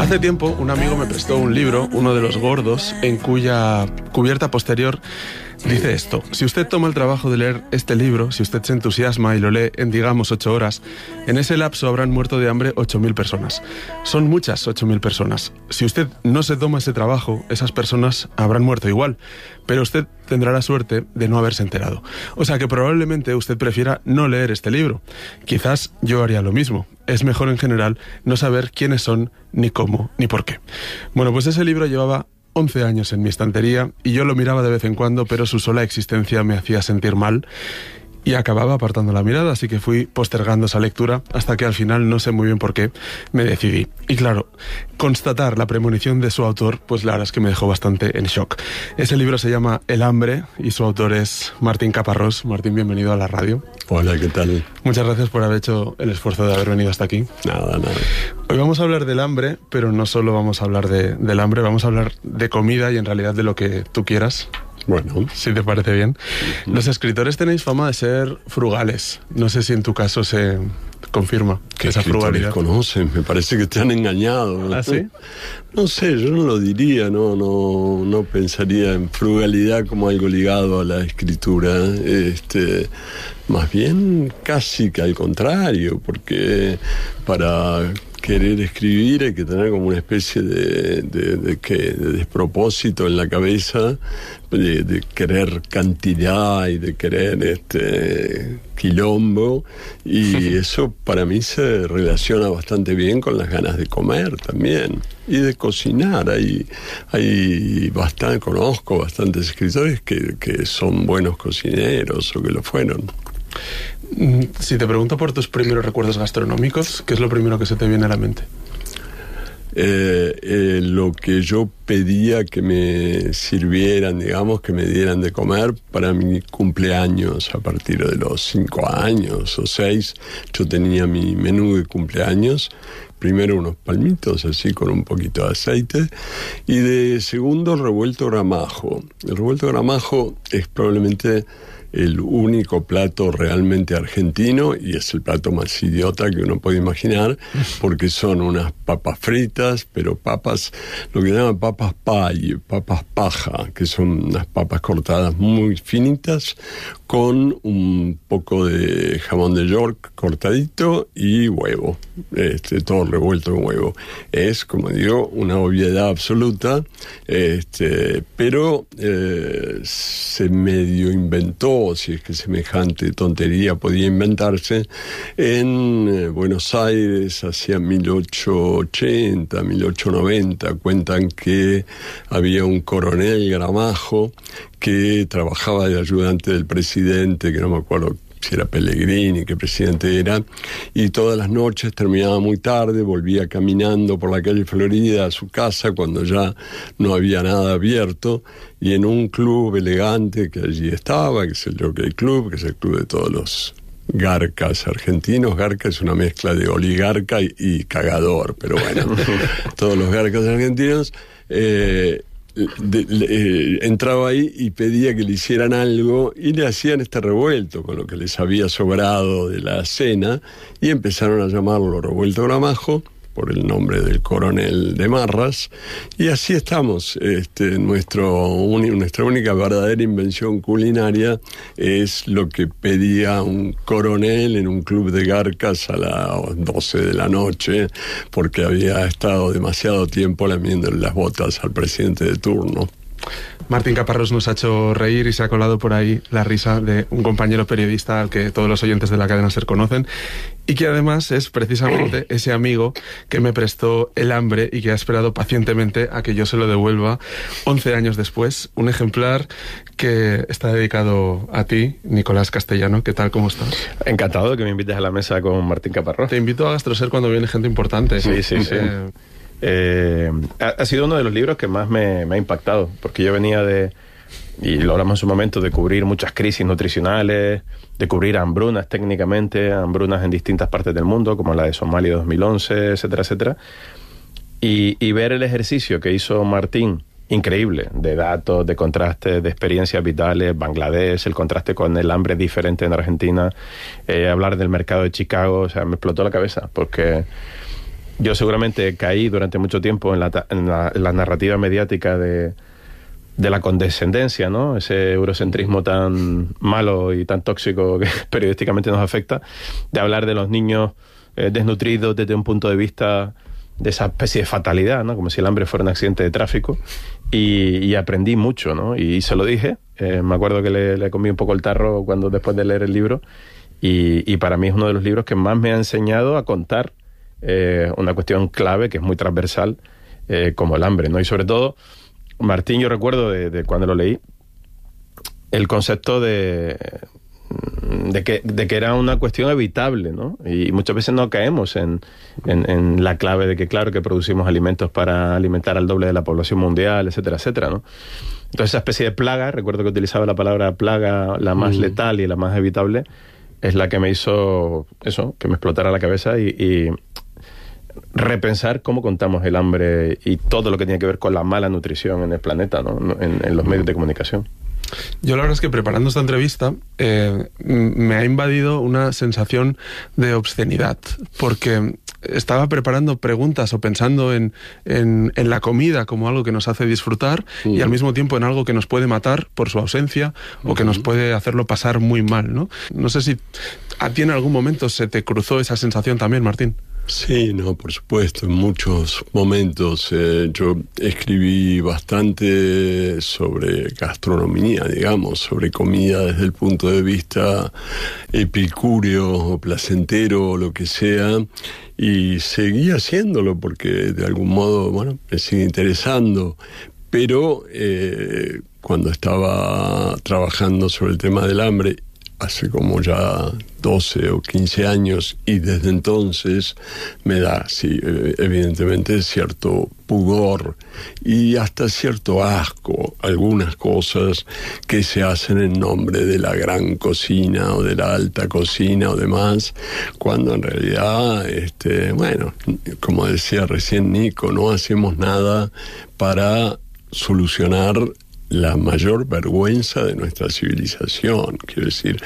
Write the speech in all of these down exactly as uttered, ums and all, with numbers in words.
Hace tiempo un amigo me prestó un libro, uno de los gordos, en cuya cubierta posterior dice esto: si usted toma el trabajo de leer este libro, si usted se entusiasma y lo lee en, digamos, ocho horas, en ese lapso habrán muerto de hambre ocho mil personas. Son muchas ocho mil personas. Si usted no se toma ese trabajo, esas personas habrán muerto igual, pero usted tendrá la suerte de no haberse enterado. O sea que probablemente usted prefiera no leer este libro. Quizás yo haría lo mismo. Es mejor en general no saber quiénes son, ni cómo, ni por qué. Bueno, pues ese libro llevaba once años en mi estantería y yo lo miraba de vez en cuando, pero su sola existencia me hacía sentir mal y acababa apartando la mirada, así que fui postergando esa lectura hasta que al final, no sé muy bien por qué, me decidí. Y claro, constatar la premonición de su autor, pues la verdad es que me dejó bastante en shock. Ese libro se llama El hambre y su autor es Martín Caparrós. Martín, bienvenido a la radio. Hola, ¿qué tal? Muchas gracias por haber hecho el esfuerzo de haber venido hasta aquí. Nada, nada. Hoy vamos a hablar del hambre, pero no solo vamos a hablar de, del hambre, vamos a hablar de comida y en realidad de lo que tú quieras. Bueno. Si te parece bien. Uh-huh. Los escritores tenéis fama de ser frugales. No sé si en tu caso se confirma que esa frugalidad. Conocen, me parece que te han engañado. ¿Ah, sí? No sé, yo no lo diría, no, no, no pensaría en frugalidad como algo ligado a la escritura. Este, más bien casi que al contrario, porque para querer escribir hay que tener como una especie de, de, de, ¿qué? de despropósito en la cabeza, de, de querer cantidad y de querer este quilombo, y eso para mí se relaciona bastante bien con las ganas de comer también y de cocinar. Hay, hay bastante, conozco bastantes escritores que, que son buenos cocineros o que lo fueron. Si te pregunto por tus primeros recuerdos gastronómicos, ¿qué es lo primero que se te viene a la mente? Eh, eh, lo que yo pedía que me sirvieran, digamos, que me dieran de comer para mi cumpleaños a partir de los cinco años o seis. Yo tenía mi menú de cumpleaños. Primero unos palmitos así con un poquito de aceite y de segundo el revuelto gramajo. El revuelto gramajo es probablemente el único plato realmente argentino y es el plato más idiota que uno puede imaginar, porque son unas papas fritas, pero papas, lo que llaman papas pay, papas paja, que son unas papas cortadas muy finitas con un poco de jamón de York cortadito y huevo, este, todo revuelto en huevo. Es, como digo, una obviedad absoluta, este, pero eh, se medio inventó, si es que semejante tontería podía inventarse, en eh, Buenos Aires hacia mil ochocientos ochenta, mil ochocientos noventa. Cuentan que había un coronel Gramajo que trabajaba de ayudante del presidente, que no me acuerdo si era Pellegrini, qué presidente era, y todas las noches terminaba muy tarde, volvía caminando por la calle Florida a su casa cuando ya no había nada abierto, y en un club elegante que allí estaba, que es el Jockey Club, que es el club de todos los garcas argentinos. Garca es una mezcla de oligarca y, y cagador, pero bueno, todos los garcas argentinos. eh, De, de, eh, entraba ahí y pedía que le hicieran algo y le hacían este revuelto con lo que les había sobrado de la cena y empezaron a llamarlo revuelto gramajo por el nombre del coronel de Marras, y así estamos. Este, nuestro uni, nuestra única verdadera invención culinaria es lo que pedía un coronel en un club de garcas a las doce de la noche, porque había estado demasiado tiempo lamiéndole las botas al presidente de turno. Martín Caparrós nos ha hecho reír y se ha colado por ahí la risa de un compañero periodista al que todos los oyentes de la cadena SER conocen y que además es precisamente ese amigo que me prestó El hambre y que ha esperado pacientemente a que yo se lo devuelva once años después. Un ejemplar que está dedicado a ti, Nicolás Castellano. ¿Qué tal? ¿Cómo estás? Encantado de que me invites a la mesa con Martín Caparrós. Te invito a GastroSER cuando viene gente importante. Sí, sí, sí. Eh, Eh, ha, ha sido uno de los libros que más me, me ha impactado, porque yo venía de, y lo hablamos en su momento, de cubrir muchas crisis nutricionales, de cubrir hambrunas técnicamente, hambrunas en distintas partes del mundo, como la de Somalia dos mil once, etcétera, etcétera. Y, y ver el ejercicio que hizo Martín, increíble, de datos, de contrastes, de experiencias vitales, Bangladesh, el contraste con el hambre diferente en Argentina, eh, hablar del mercado de Chicago, o sea, me explotó la cabeza, porque yo seguramente caí durante mucho tiempo en la, en la, en la narrativa mediática de, de la condescendencia, ¿no? Ese eurocentrismo tan malo y tan tóxico que periodísticamente nos afecta, de hablar de los niños eh, desnutridos desde un punto de vista de esa especie de fatalidad, ¿no? Como si el hambre fuera un accidente de tráfico. Y, y aprendí mucho, ¿no? Y se lo dije. Eh, me acuerdo que le, le comí un poco el tarro cuando después de leer el libro. Y, y para mí es uno de los libros que más me ha enseñado a contar eh, una cuestión clave que es muy transversal, eh, como el hambre, ¿no? Y sobre todo, Martín, yo recuerdo de, de cuando lo leí, el concepto de, de, que, de que era una cuestión evitable, ¿no? Y muchas veces no caemos en, en, en la clave de que, claro, que producimos alimentos para alimentar al doble de la población mundial, etcétera, etcétera, ¿no? Entonces, esa especie de plaga, recuerdo que utilizaba la palabra plaga, la más mm. letal y la más evitable, es la que me hizo eso, que me explotara la cabeza y, y repensar cómo contamos el hambre y todo lo que tiene que ver con la mala nutrición en el planeta, ¿no? En, en los medios de comunicación. Yo la verdad es que preparando esta entrevista eh, me ha invadido una sensación de obscenidad, porque estaba preparando preguntas o pensando en, en, en la comida como algo que nos hace disfrutar uh-huh. y al mismo tiempo en algo que nos puede matar por su ausencia uh-huh. o que nos puede hacerlo pasar muy mal, ¿no? No sé si a ti en algún momento se te cruzó esa sensación también, Martín. Sí, no, por supuesto, en muchos momentos eh, yo escribí bastante sobre gastronomía, digamos, sobre comida desde el punto de vista epicúreo o placentero o lo que sea, y seguí haciéndolo porque de algún modo, bueno, me sigue interesando, pero eh, cuando estaba trabajando sobre el tema del hambre, hace como ya doce o quince años, y desde entonces me da, sí, evidentemente cierto pudor y hasta cierto asco algunas cosas que se hacen en nombre de la gran cocina o de la alta cocina o demás, cuando en realidad, este, bueno, como decía recién Nico, no hacemos nada para solucionar la mayor vergüenza de nuestra civilización. Quiero decir,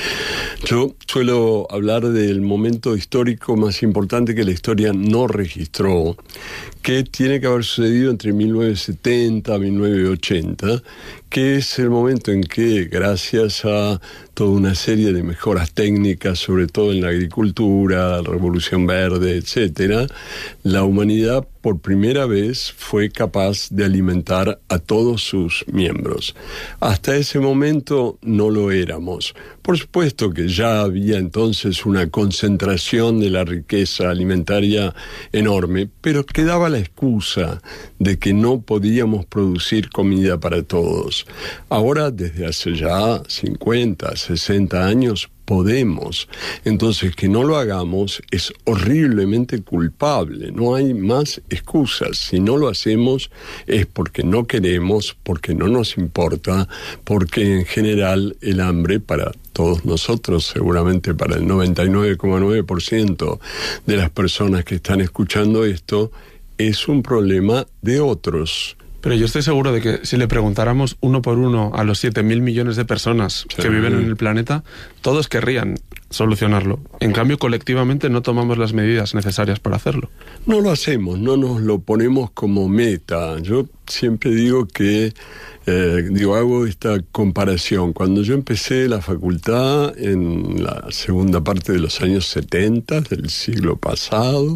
yo suelo hablar del momento histórico más importante que la historia no registró, que tiene que haber sucedido entre mil novecientos setenta y mil novecientos ochenta, que es el momento en que, gracias a toda una serie de mejoras técnicas, sobre todo en la agricultura, la revolución verde, etcétera, la humanidad por primera vez fue capaz de alimentar a todos sus miembros. Hasta ese momento no lo éramos. Por supuesto que ya había entonces una concentración de la riqueza alimentaria enorme, pero quedaba la excusa de que no podíamos producir comida para todos. Ahora, desde hace ya cincuenta, sesenta años, podemos. Entonces, que no lo hagamos es horriblemente culpable. No hay más excusas. Si no lo hacemos es porque no queremos, porque no nos importa, porque en general el hambre para todos nosotros, seguramente para el noventa y nueve coma nueve por ciento de las personas que están escuchando esto, es un problema de otros. Pero yo estoy seguro de que si le preguntáramos uno por uno a los siete mil millones de personas sí. que viven en el planeta, todos querrían solucionarlo. En cambio, colectivamente no tomamos las medidas necesarias para hacerlo. No lo hacemos, no nos lo ponemos como meta. Yo siempre digo que, eh, digo, hago esta comparación. Cuando yo empecé la facultad en la segunda parte de los años setenta del siglo pasado,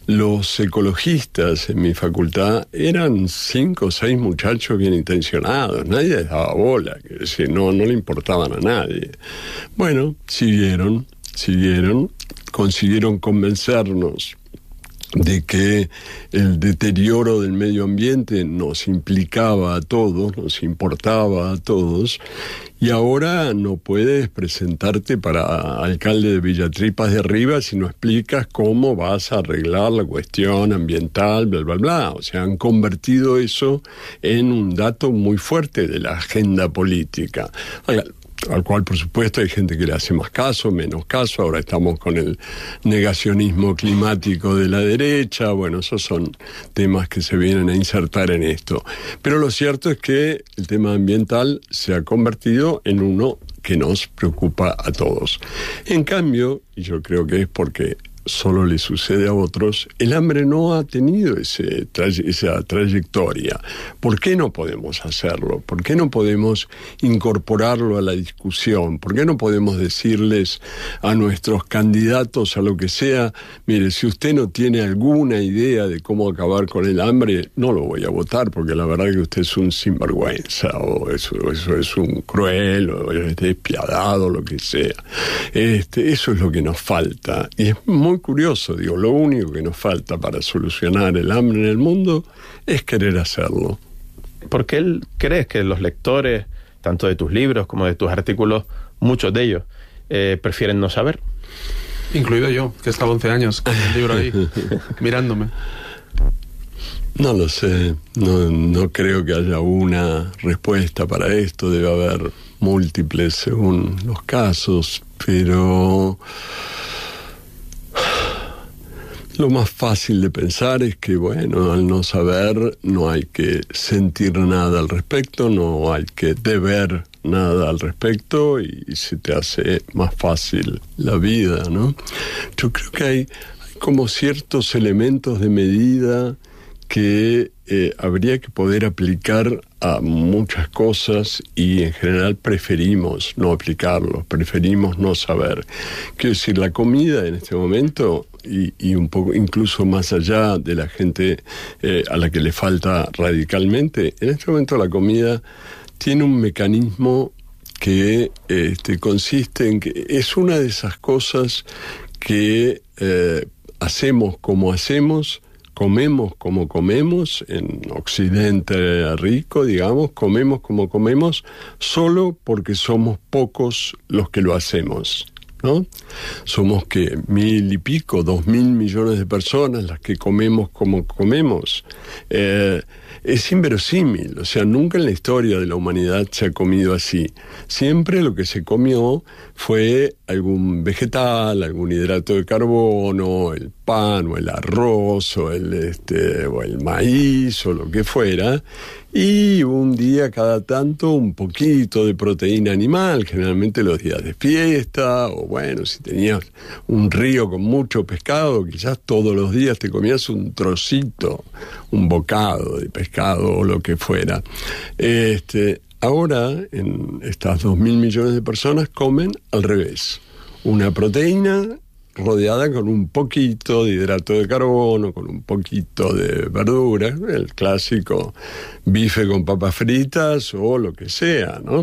los ecologistas en mi facultad eran cinco o seis muchachos bien intencionados. Nadie les daba bola, que decir, no, no le importaban a nadie. Bueno, siguieron, siguieron, consiguieron convencernos de que el deterioro del medio ambiente nos implicaba a todos, nos importaba a todos, y ahora no puedes presentarte para alcalde de Villatripas de Arriba si no explicas cómo vas a arreglar la cuestión ambiental, bla, bla, bla. O sea, han convertido eso en un dato muy fuerte de la agenda política. Ahora, al cual, por supuesto, hay gente que le hace más caso, menos caso. Ahora estamos con el negacionismo climático de la derecha. Bueno, esos son temas que se vienen a insertar en esto. Pero lo cierto es que el tema ambiental se ha convertido en uno que nos preocupa a todos. En cambio, y yo creo que es porque solo le sucede a otros, el hambre no ha tenido ese, esa trayectoria. ¿Por qué no podemos hacerlo? ¿Por qué no podemos incorporarlo a la discusión? ¿Por qué no podemos decirles a nuestros candidatos a lo que sea, mire, si usted no tiene alguna idea de cómo acabar con el hambre, no lo voy a votar, porque la verdad que usted es un sinvergüenza, o eso, eso es un cruel, o es despiadado, lo que sea. Este, eso es lo que nos falta. Y es muy curioso, digo, lo único que nos falta para solucionar el hambre en el mundo es querer hacerlo. ¿Por qué crees que los lectores, tanto de tus libros como de tus artículos, muchos de ellos, eh, prefieren no saber? Incluido yo, que estaba once años con el libro ahí, mirándome. No lo sé, no, no creo que haya una respuesta para esto, debe haber múltiples según los casos, pero lo más fácil de pensar es que, bueno, al no saber no hay que sentir nada al respecto, no hay que deber nada al respecto y, y se te hace más fácil la vida, ¿no? Yo creo que hay, hay como ciertos elementos de medida que eh, habría que poder aplicar a muchas cosas y en general preferimos no aplicarlos, preferimos no saber. Quiero decir, la comida en este momento, y, y un poco incluso más allá de la gente eh, a la que le falta radicalmente, en este momento la comida tiene un mecanismo que este, consiste en que es una de esas cosas que eh, hacemos como hacemos, comemos como comemos, en Occidente rico, digamos, comemos como comemos, solo porque somos pocos los que lo hacemos, ¿no? Somos que mil y pico, dos mil millones de personas las que comemos como comemos. Eh, es inverosímil, o sea, nunca en la historia de la humanidad se ha comido así. Siempre lo que se comió fue algún vegetal, algún hidrato de carbono, el pan o el arroz o el, este, o el maíz o lo que fuera, y un día cada tanto un poquito de proteína animal, generalmente los días de fiesta, o bueno, si tenías un río con mucho pescado, quizás todos los días te comías un trocito, un bocado de pescado o lo que fuera. Este, ahora, en estas dos mil millones de personas comen al revés. Una proteína rodeada con un poquito de hidrato de carbono, con un poquito de verdura, el clásico bife con papas fritas o lo que sea, ¿no?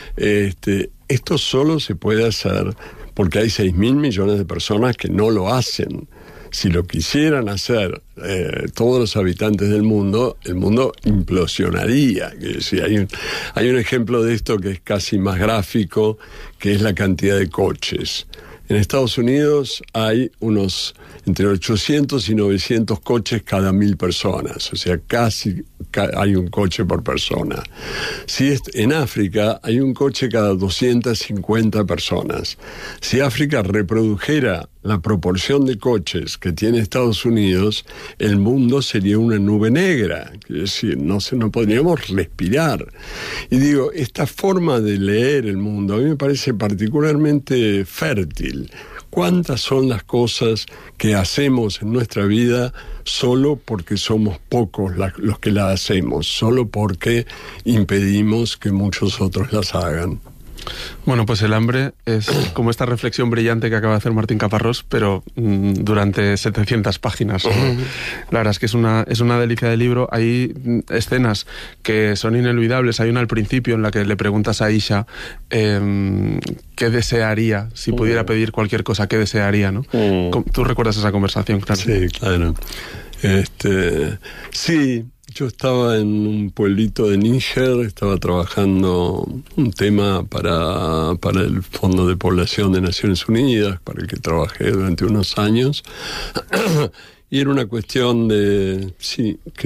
Este, esto solo se puede hacer porque hay seis mil millones de personas que no lo hacen. Si lo quisieran hacer eh, todos los habitantes del mundo, el mundo implosionaría. Es decir, hay un, hay un ejemplo de esto que es casi más gráfico, que es la cantidad de coches. En Estados Unidos hay unos entre ochocientos y novecientos coches cada mil personas, o sea, casi ca- hay un coche por persona. Si es, en África hay un coche cada doscientas cincuenta personas. Si África reprodujera la proporción de coches que tiene Estados Unidos, el mundo sería una nube negra, es decir, no, se, no podríamos respirar. Y digo, esta forma de leer el mundo a mí me parece particularmente fértil. ¿Cuántas son las cosas que hacemos en nuestra vida solo porque somos pocos la, los que las hacemos, solo porque impedimos que muchos otros las hagan? Bueno, pues el hambre es como esta reflexión brillante que acaba de hacer Martín Caparrós, pero mmm, durante setecientas páginas. ¿No? La verdad es que es una, es una delicia de libro. Hay escenas que son inolvidables. Hay una al principio en la que le preguntas a Isha eh, qué desearía, si pudiera pedir cualquier cosa, qué desearía, ¿no? ¿Tú recuerdas esa conversación, claro? Sí, claro. Este, sí. Yo estaba en un pueblito de Níger, estaba trabajando un tema para, para el Fondo de Población de Naciones Unidas, para el que trabajé durante unos años. Y era una cuestión de... Sí, que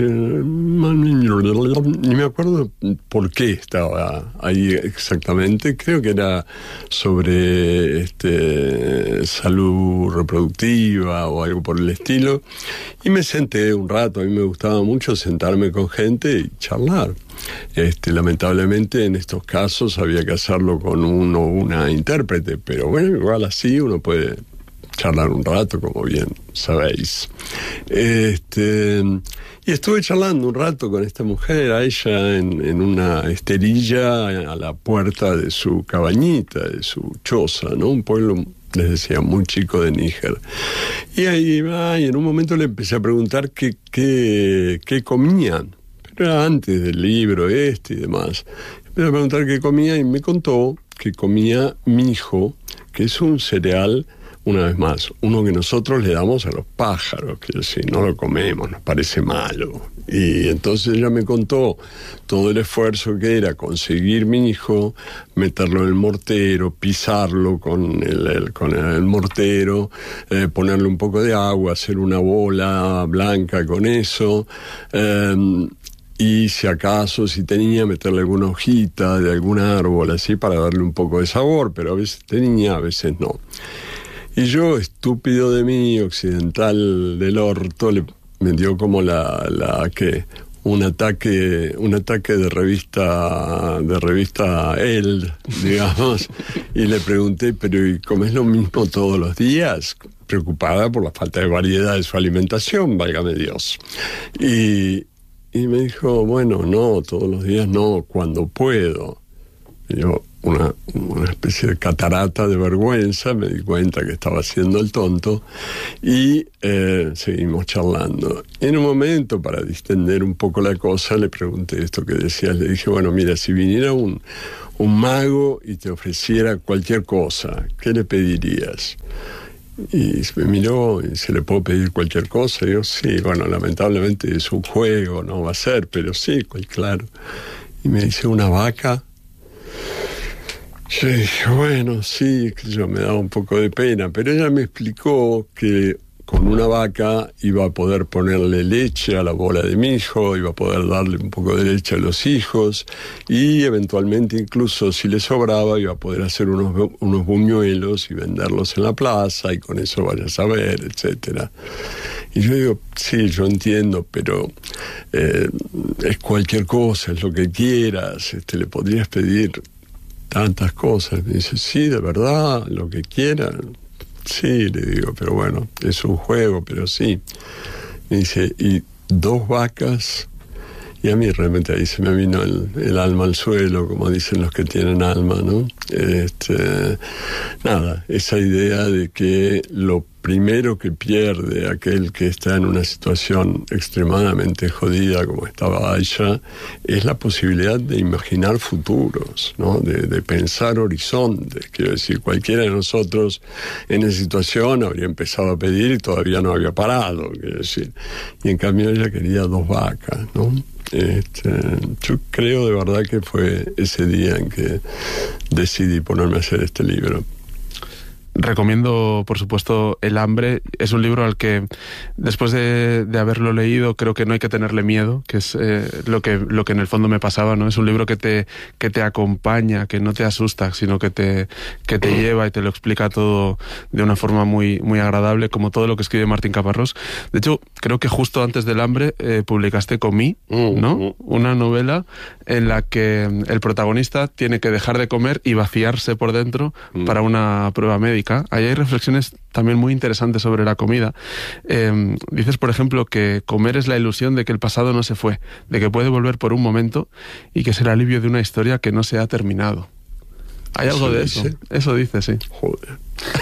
ni me acuerdo por qué estaba ahí exactamente. Creo que era sobre este, salud reproductiva o algo por el estilo. Y me senté un rato. A mí me gustaba mucho sentarme con gente y charlar. Este, lamentablemente en estos casos había que hacerlo con uno o una intérprete. Pero bueno, igual así uno puede charlar un rato, como bien sabéis. Este, y estuve charlando un rato con esta mujer, a ella en, en una esterilla a la puerta de su cabañita, de su choza, ¿no? Un pueblo, les decía, muy chico de Níger. Y ahí, ay, en un momento le empecé a preguntar qué, qué, qué comían. Pero era antes del libro este y demás. Empecé a preguntar qué comía y me contó que comía mijo, que es un cereal, una vez más, uno que nosotros le damos a los pájaros, que si no lo comemos nos parece malo. Y entonces ella me contó todo el esfuerzo que era conseguir mijo, meterlo en el mortero, pisarlo con el, el, con el mortero, eh, ponerle un poco de agua, hacer una bola blanca con eso, eh, y si acaso, si tenía, meterle alguna hojita de algún árbol, así, para darle un poco de sabor, pero a veces tenía, a veces no. Y yo, estúpido de mí, occidental del orto, le, me dio como la, la que un ataque, un ataque de revista, de revista Elle, digamos, y le pregunté, pero ¿y comés lo mismo todos los días? Preocupada por la falta de variedad de su alimentación, válgame Dios. Y, y me dijo, bueno, no, todos los días no, cuando puedo. Y yo, Una, una especie de catarata de vergüenza, me di cuenta que estaba haciendo el tonto y eh, seguimos charlando. Y en un momento, para distender un poco la cosa, le pregunté esto que decías, le dije, bueno, mira, si viniera un, un mago y te ofreciera cualquier cosa, ¿qué le pedirías? Y me miró y se le puedo pedir cualquier cosa. Y yo, sí, bueno, lamentablemente es un juego, no va a ser, pero sí, claro. Y me dice, ¿una vaca? Yo dije, bueno, sí, yo me daba un poco de pena, pero ella me explicó que con una vaca iba a poder ponerle leche a la bola de mijo, iba a poder darle un poco de leche a los hijos y eventualmente incluso si le sobraba iba a poder hacer unos, unos buñuelos y venderlos en la plaza y con eso vaya a saber, etcétera. Y yo digo, sí, yo entiendo, pero eh, es cualquier cosa, es lo que quieras, este, le podrías pedir tantas cosas. Me dice, sí, de verdad, lo que quieran. Sí, le digo, pero bueno, es un juego, pero sí. Me dice, y dos vacas. Y a mí realmente ahí se me vino el, el alma al suelo, como dicen los que tienen alma, ¿no? Este, nada, esa idea de que lo primero que pierde aquel que está en una situación extremadamente jodida como estaba Aisha es la posibilidad de imaginar futuros, ¿no? De, de pensar horizontes. Quiero decir, cualquiera de nosotros en esa situación habría empezado a pedir y todavía no había parado, quiero decir. Y en cambio ella quería dos vacas, ¿no? Este, yo creo de verdad que fue ese día en que decidí ponerme a hacer este libro. Recomiendo, por supuesto, El hambre. Es un libro al que, después de, de haberlo leído, creo que no hay que tenerle miedo, que es eh, lo que lo que en el fondo me pasaba, ¿no? Es un libro que te que te acompaña, que no te asusta, sino que te que te lleva y te lo explica todo de una forma muy muy agradable, como todo lo que escribe Martín Caparrós. De hecho, creo que justo antes del hambre eh, publicaste Comí, ¿no? Una novela en la que el protagonista tiene que dejar de comer y vaciarse por dentro para una prueba médica. Ahí hay reflexiones también muy interesantes sobre la comida. Eh, dices, por ejemplo, que comer es la ilusión de que el pasado no se fue, de que puede volver por un momento y que es el alivio de una historia que no se ha terminado. ¿Hay algo de eso? Eso dice, sí. Joder.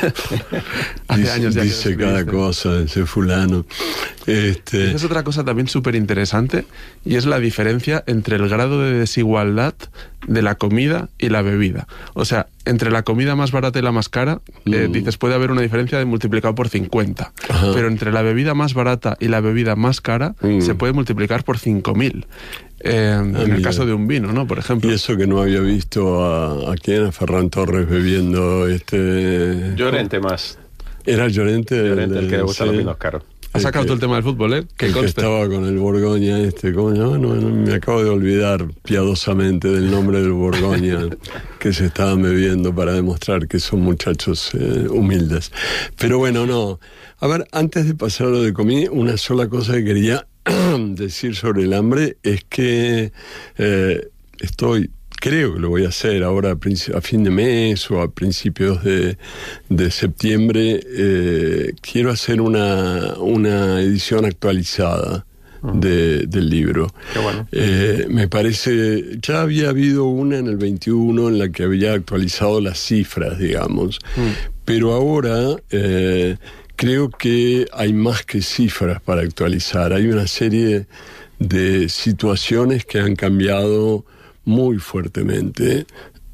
Hace dice, años ya dice que cada cosa, ese fulano. Este... Esa es otra cosa también súper interesante, y es la diferencia entre el grado de desigualdad de la comida y la bebida. O sea, entre la comida más barata y la más cara, mm. eh, dices, puede haber una diferencia de multiplicado por cincuenta. Ajá. Pero entre la bebida más barata y la bebida más cara, mm. se puede multiplicar por cinco mil. Eh, ah, en el mira. caso de un vino, ¿no? Por ejemplo. Y eso que no había visto a, a quién, a Ferran Torres bebiendo este... Llorente más. Era Llorente. Llorente, el, el que le gusta sí. los vinos caros. Ha sacado todo el tema del fútbol, ¿eh? Que, el que estaba con el Borgoña este, ¿cómo no? No, no, me acabo de olvidar piadosamente del nombre del Borgoña que se estaban bebiendo para demostrar que son muchachos eh, humildes. Pero bueno, no. A ver, antes de pasar a lo de Comí, una sola cosa que quería decir sobre el hambre es que eh, estoy creo que lo voy a hacer ahora a, a fin de mes o a principios de, de septiembre. Eh, quiero hacer una, una edición actualizada De, del libro. Qué bueno. Eh, me parece, ya había habido una en el veintiuno en la que había actualizado las cifras, digamos, mm. pero ahora eh, creo que hay más que cifras para actualizar. Hay una serie de situaciones que han cambiado muy fuertemente.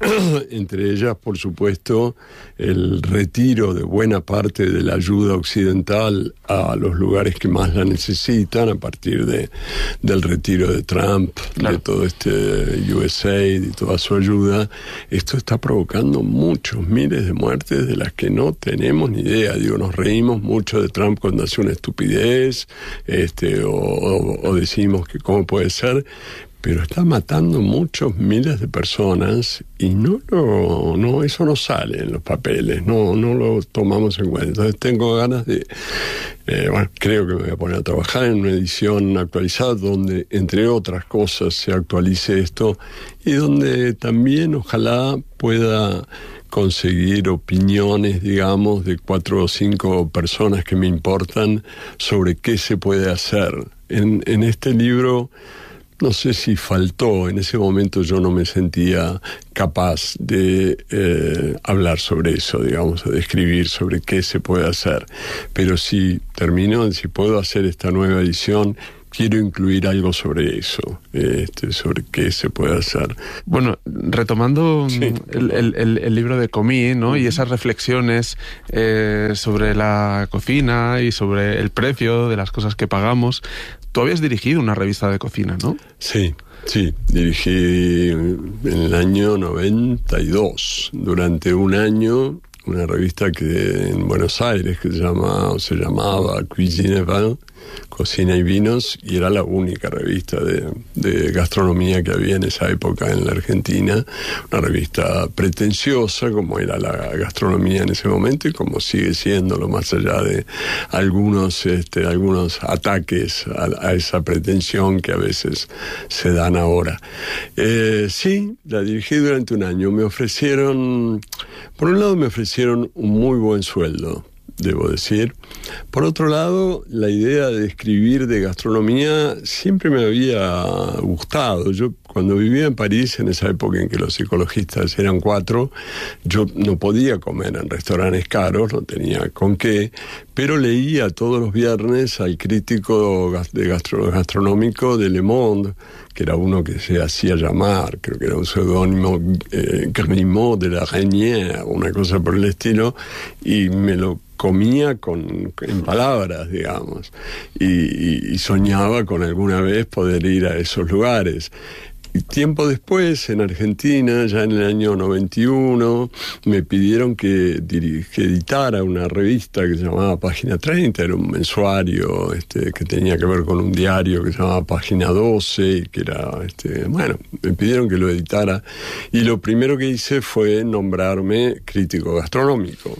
Entre ellas, por supuesto, el retiro de buena parte de la ayuda occidental a los lugares que más la necesitan, a partir de, del retiro de Trump, claro. de todo este U S A I D y toda su ayuda. Esto está provocando muchos miles de muertes de las que no tenemos ni idea. Digo, nos reímos mucho de Trump cuando hace una estupidez, este, o, o, o decimos que cómo puede ser, pero está matando muchos miles de personas y no lo, no, eso no sale en los papeles, no, no lo tomamos en cuenta. Entonces tengo ganas de, eh, bueno, creo que me voy a poner a trabajar en una edición actualizada donde, entre otras cosas, se actualice esto y donde también ojalá pueda conseguir opiniones, digamos, de cuatro o cinco personas que me importan sobre qué se puede hacer. En, en este libro, no sé si faltó, en ese momento yo no me sentía capaz de eh, hablar sobre eso, digamos, de escribir sobre qué se puede hacer. Pero si termino, si puedo hacer esta nueva edición, quiero incluir algo sobre eso, este, sobre qué se puede hacer. Bueno, retomando sí. el, el, el libro de Comí, ¿no? Uh-huh. Y esas reflexiones eh, sobre la cocina y sobre el precio de las cosas que pagamos. Tú habías dirigido una revista de cocina, ¿no? Sí, sí. Dirigí en el año noventa y dos, durante un año, una revista que en Buenos Aires que se llama, o se llamaba Cuisine et Vin, Cocina y Vinos, y era la única revista de, de gastronomía que había en esa época en la Argentina, una revista pretenciosa como era la gastronomía en ese momento y como sigue siéndolo, más allá de algunos este, algunos ataques a, a esa pretensión que a veces se dan ahora. Eh, sí, la dirigí durante un año. Me ofrecieron, por un lado me ofrecieron un muy buen sueldo, debo decir. Por otro lado, la idea de escribir de gastronomía siempre me había gustado. Yo, cuando vivía en París, en esa época en que los psicologistas eran cuatro, yo no podía comer en restaurantes caros, no tenía con qué, pero leía todos los viernes al crítico de gastro, gastronómico de Le Monde, que era uno que se hacía llamar, creo que era un seudónimo, eh, Grimaud de la Reynière, una cosa por el estilo, y me lo comía con, en palabras, digamos, y, y, y soñaba con alguna vez poder ir a esos lugares. Y tiempo después, en Argentina, ya en el año noventa y uno, me pidieron que, que editara una revista que se llamaba Página treinta, era un mensuario este, que tenía que ver con un diario que se llamaba Página doce, que era, este, bueno, me pidieron que lo editara, y lo primero que hice fue nombrarme crítico gastronómico.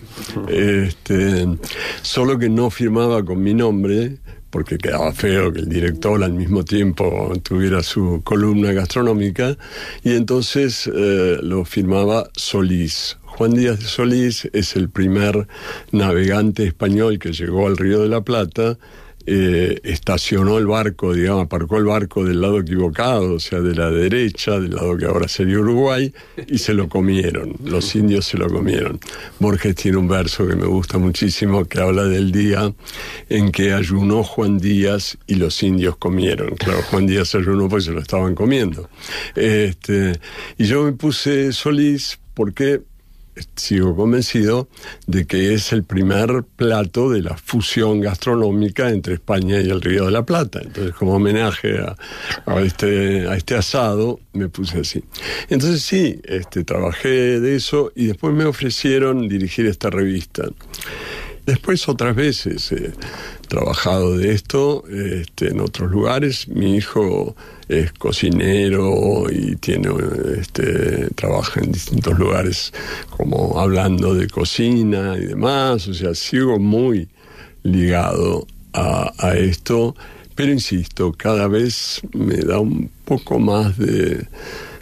Este, solo que no firmaba con mi nombre, porque quedaba feo que el director al mismo tiempo tuviera su columna gastronómica, y entonces eh, lo firmaba Solís. Juan Díaz de Solís es el primer navegante español que llegó al Río de la Plata. Eh, estacionó el barco, digamos, aparcó el barco del lado equivocado, o sea, de la derecha, del lado que ahora sería Uruguay, y se lo comieron, los indios se lo comieron. Borges tiene un verso que me gusta muchísimo, que habla del día en que ayunó Juan Díaz y los indios comieron. Claro, Juan Díaz ayunó porque se lo estaban comiendo. Este, y yo me puse Solís porque sigo convencido de que es el primer plato de la fusión gastronómica entre España y el Río de la Plata. Entonces, como homenaje a, a, este, a este asado, me puse así. Entonces sí, este, trabajé de eso y después me ofrecieron dirigir esta revista. Después otras veces he trabajado de esto este, en otros lugares. Mi hijo es cocinero y tiene este, trabaja en distintos lugares como hablando de cocina y demás. O sea, sigo muy ligado a, a esto, pero insisto, cada vez me da un poco más de,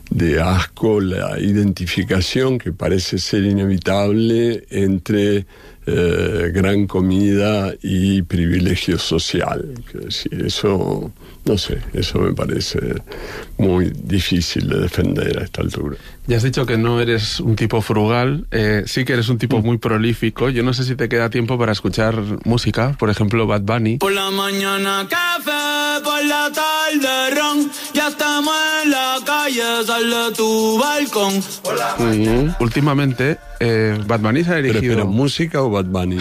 de asco la identificación que parece ser inevitable entre eh, gran comida y privilegio social. Quiero decir, eso, no sé, eso me parece muy difícil de defender a esta altura. Ya has dicho que no eres un tipo frugal, eh, sí que eres un tipo muy prolífico. Yo no sé si te queda tiempo para escuchar música, por ejemplo, Bad Bunny. Por la mañana café, por la tarde ron, ya estamos en la calle, sal de tu balcón. Por la Uh-huh. Últimamente, eh, Bad Bunny se ha Pero, erigido... pero, ¿música o Bad Bunny?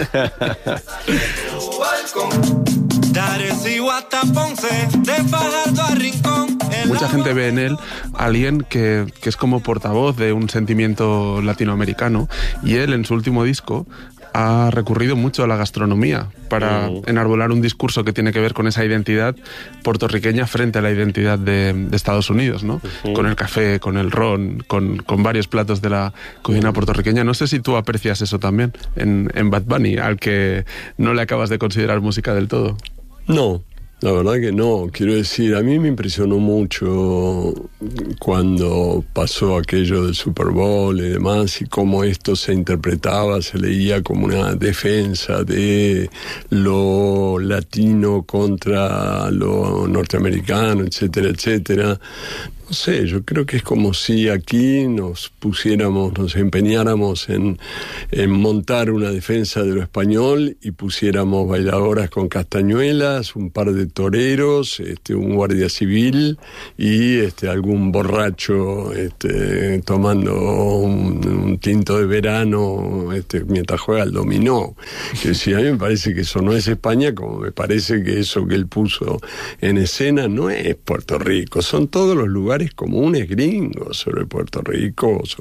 Mucha gente ve en él a alguien que, que es como portavoz de un sentimiento latinoamericano, y él en su último disco ha recurrido mucho a la gastronomía para uh-huh. enarbolar un discurso que tiene que ver con esa identidad puertorriqueña frente a la identidad de, de Estados Unidos, ¿no? Uh-huh. Con el café, con el ron, con, con varios platos de la cocina puertorriqueña. No sé si tú aprecias eso también en, en Bad Bunny, al que no le acabas de considerar música del todo. No, la verdad que no. Quiero decir, a mí me impresionó mucho cuando pasó aquello del Super Bowl y demás, y cómo esto se interpretaba, se leía como una defensa de lo latino contra lo norteamericano, etcétera, etcétera. No sé, yo creo que es como si aquí nos pusiéramos, nos empeñáramos en, en montar una defensa de lo español y pusiéramos bailadoras con castañuelas, un par de toreros, este, un guardia civil y este, algún borracho este, tomando un, un tinto de verano este, mientras juega al dominó. Que si a mí me parece que eso no es España, como me parece que eso que él puso en escena no es Puerto Rico, son todos los lugares comunes gringos sobre Puerto Rico,